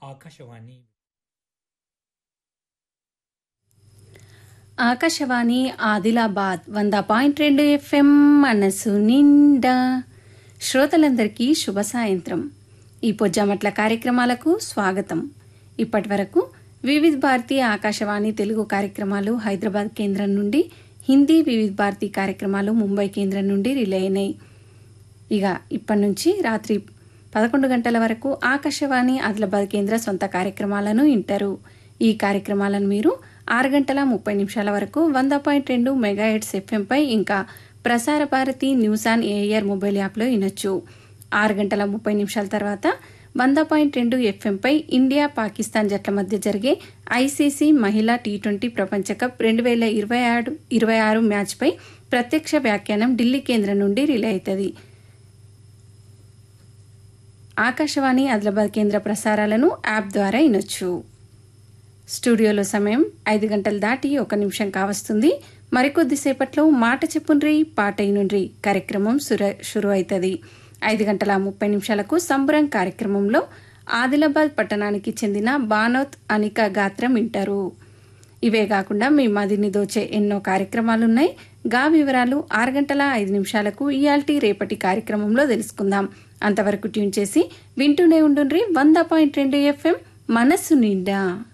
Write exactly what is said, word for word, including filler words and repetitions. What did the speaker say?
ఆకాశవాణి ఆకాశవాణి ఆదిలాబాద్ వంద పాయింట్ రెండు ఎఫ్ఎం మనసు నిండా. శ్రోతలందరికీ శుభ సాయంత్రం. ఈ పొజ్జామట్ల కార్యక్రమాలకు స్వాగతం. ఇప్పటి వరకు వివిధ భారతి ఆకాశవాణి తెలుగు కార్యక్రమాలు హైదరాబాద్ కేంద్రం నుండి, హిందీ వివిధ భారతి కార్యక్రమాలు ముంబై కేంద్రం నుండి రిలే అయినాయి. ఇక ఇప్పటి నుంచి రాత్రి పదకొండు గంటల వరకు ఆకాశవాణి ఆదిలాబాద్ కేంద్ర సొంత కార్యక్రమాలను వింటారు. ఈ కార్యక్రమాలను మీరు ఆరు గంటల ముప్పై నిమిషాల వరకు వంద పాయింట్ రెండు మెగాహెట్స్ ఎఫ్ఎంపై, ఇంకా Prasar Bharati news on AR mobile యాప్లో వినొచ్చు. ఆరు గంటల ముప్పై నిమిషాల తర్వాత వంద పాయింట్ రెండు ఎఫ్ఎంపై ఇండియా పాకిస్తాన్ జట్ల మధ్య జరిగే ఐసీసీ మహిళా టీ ట్వంటీ ప్రపంచ కప్ రెండు వేల ఇరవై ఆరు ఇరవై ఆరు మ్యాచ్పై ప్రత్యక్ష వ్యాఖ్యానం ఢిల్లీ కేంద్రం నుండి రిలే అవుతుంది. ఆకాశవాణి ఆదిలాబాద్ కేంద్ర ప్రసారాలను యాప్ ద్వారా వినొచ్చు. స్టూడియోలో సమయం ఐదు గంటలు దాటి ఒక నిమిషం కావస్తుంది. మరికొద్దిసేపట్లో మాట చెప్పుండ్రి పాట అయినుండ్రి కార్యక్రమం సుర షురు అవుతుంది. ఐదు గంటల ముప్పై నిమిషాలకు సంబరం కార్యక్రమంలో ఆదిలాబాద్ పట్టణానికి చెందిన బానోత్ అనిక గాత్రం వింటారు. ఇవే కాకుండా మీ మదిని దోచే ఎన్నో కార్యక్రమాలున్నాయి. గా వివరాలు ఆరు గంటల ఐదు నిమిషాలకు ఇయాల్టీ రేపటి కార్యక్రమంలో తెలుసుకుందాం. అంతవరకు ట్యూన్ చేసి వింటూనే ఉండుండ్రి వంద పాయింట్ రెండు ఎఫ్ఎం మనస్సు నిండా.